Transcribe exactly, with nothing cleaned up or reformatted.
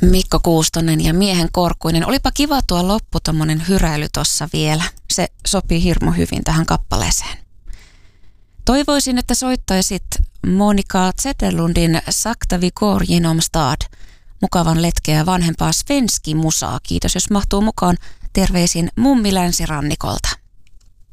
Mikko Kuustonen ja Miehen Korkkuinen. Olipa kiva tuo loppu, tommonen hyräily tossa vielä. Se sopii hirmu hyvin tähän kappaleeseen. Toivoisin, että soittaisit Monika Zetterlundin Sakta vi går genom stad. Mukavan letkeä vanhempaa svenski musaa. Kiitos, jos mahtuu mukaan. Terveisin mummi länsirannikolta.